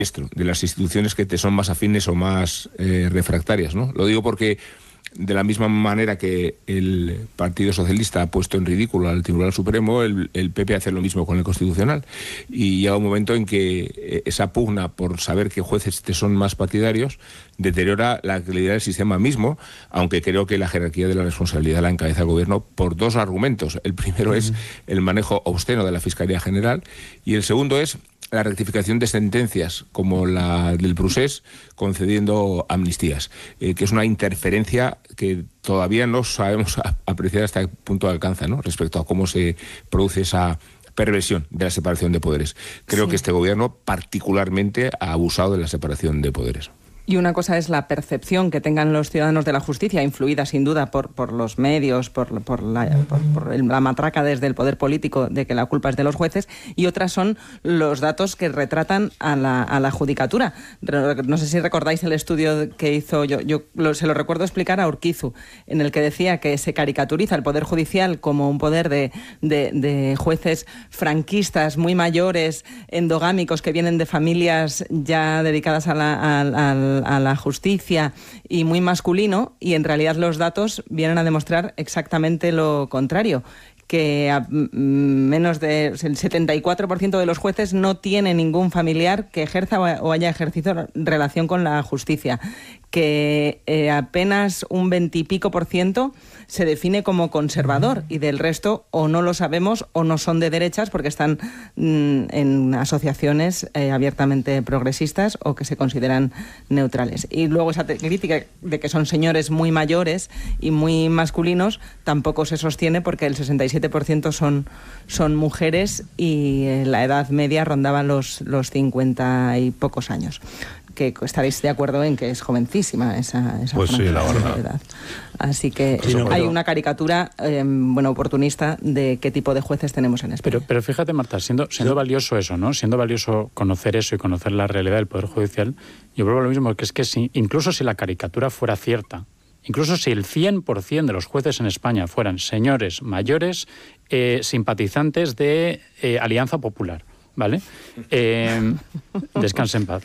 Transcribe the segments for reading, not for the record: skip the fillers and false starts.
de las instituciones que te son más afines o más refractarias, ¿no? Lo digo porque de la misma manera que el Partido Socialista ha puesto en ridículo al Tribunal Supremo, el PP hace lo mismo con el Constitucional. Y llega un momento en que esa pugna por saber qué jueces te son más partidarios deteriora la calidad del sistema mismo, aunque creo que la jerarquía de la responsabilidad la encabeza el Gobierno por dos argumentos. El primero es el manejo obsceno de la Fiscalía General y el segundo es la rectificación de sentencias como la del Procés concediendo amnistías, que es una interferencia que todavía no sabemos apreciar hasta qué punto alcanza, ¿no?, respecto a cómo se produce esa perversión de la separación de poderes. Creo que este Gobierno particularmente ha abusado de la separación de poderes. Y una cosa es la percepción que tengan los ciudadanos de la justicia, influida sin duda por los medios, por la matraca desde el poder político de que la culpa es de los jueces, y otras son los datos que retratan a la judicatura. No sé si recordáis el estudio que hizo, se lo recuerdo explicar a Urquizu, en el que decía que se caricaturiza el poder judicial como un poder de jueces franquistas muy mayores, endogámicos, que vienen de familias ya dedicadas a la justicia y muy masculino, y en realidad los datos vienen a demostrar exactamente lo contrario, que menos del 74% de los jueces no tiene ningún familiar que ejerza o haya ejercido relación con la justicia, que apenas un 20 y pico % se define como conservador, y del resto o no lo sabemos o no son de derechas porque están en asociaciones abiertamente progresistas o que se consideran neutrales. Y luego esa crítica de que son señores muy mayores y muy masculinos tampoco se sostiene, porque el 67% son mujeres y la edad media rondaba los 50 y pocos años. Que estaréis de acuerdo en que es jovencísima esa pues sí, la verdad. edad. Así que hay una caricatura oportunista de qué tipo de jueces tenemos en España. Pero fíjate, Marta, siendo valioso eso, ¿no? Siendo valioso conocer eso y conocer la realidad del Poder Judicial, yo creo lo mismo, que es que incluso si la caricatura fuera cierta, incluso si el 100% de los jueces en España fueran señores mayores simpatizantes de Alianza Popular, ¿vale? Descanse en paz.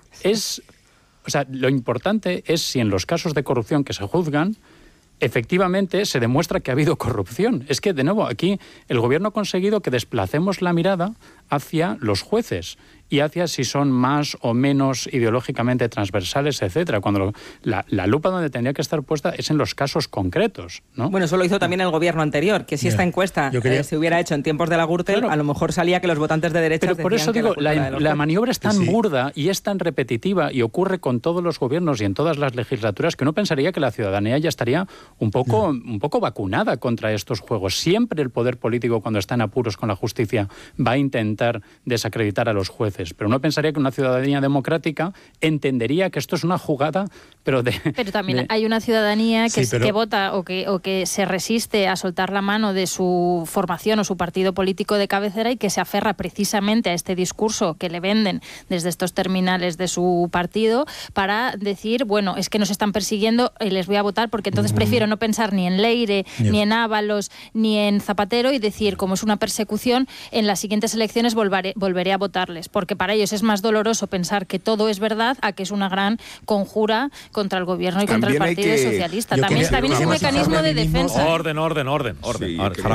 Lo importante es si en los casos de corrupción que se juzgan, efectivamente se demuestra que ha habido corrupción. Es que, de nuevo, aquí el Gobierno ha conseguido que desplacemos la mirada hacia los jueces y hacia si son más o menos ideológicamente transversales, etcétera, cuando la lupa donde tendría que estar puesta es en los casos concretos, ¿no? Bueno, eso lo hizo también el Gobierno anterior, que si esta encuesta se hubiera hecho en tiempos de la Gürtel, claro, a lo mejor salía que los votantes de derecha. Pero por eso digo, la maniobra es tan burda y es tan repetitiva, y ocurre con todos los gobiernos y en todas las legislaturas, que uno pensaría que la ciudadanía ya estaría un poco vacunada contra estos juegos. Siempre el poder político, cuando está en apuros con la justicia, va a intentar desacreditar a los jueces. Pero uno pensaría que una ciudadanía democrática entendería que esto es una jugada, pero también hay una ciudadanía que vota o que se resiste a soltar la mano de su formación o su partido político de cabecera, y que se aferra precisamente a este discurso que le venden desde estos terminales de su partido para decir, bueno, es que nos están persiguiendo y les voy a votar, porque entonces prefiero no pensar ni en Leire, ni en Ábalos, ni en Zapatero, y decir, como es una persecución, en las siguientes elecciones volveré a votarles, porque para ellos es más doloroso pensar que todo es verdad a que es una gran conjura contra el Gobierno y contra el Partido Socialista. También es un mecanismo de defensa. Orden. Sí,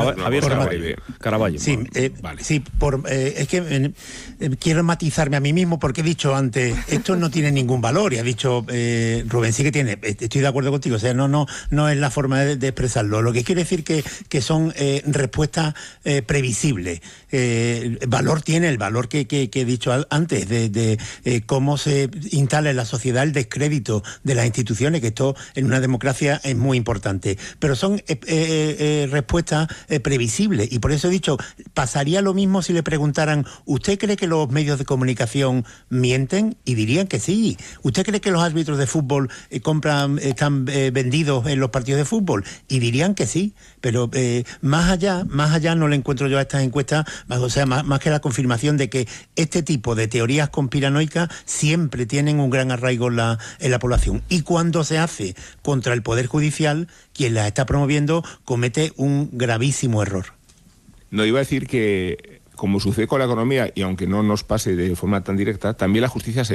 Javier Caraballo. Sí, vale. Sí, es que quiero matizarme a mí mismo, porque he dicho antes, esto no tiene ningún valor, y ha dicho Rubén, sí que tiene. Estoy de acuerdo contigo, o sea, no es la forma de expresarlo. Lo que quiero decir que son respuestas previsibles. Valor tiene el valor que he dicho antes, de cómo se instala en la sociedad el descrédito de las instituciones, que esto en una democracia es muy importante. Pero son respuestas previsibles, y por eso he dicho, pasaría lo mismo si le preguntaran, ¿usted cree que los medios de comunicación mienten? Y dirían que sí. ¿Usted cree que los árbitros de fútbol están vendidos en los partidos de fútbol? Y dirían que sí. Pero más allá no le encuentro yo a estas encuestas, o sea, más que la confirmación de que este tipo de teorías conspiranoicas siempre tienen un gran arraigo en la población. Y cuando se hace contra el Poder Judicial, quien las está promoviendo comete un gravísimo error. No, iba a decir que como sucede con la economía, y aunque no nos pase de forma tan directa, también la justicia se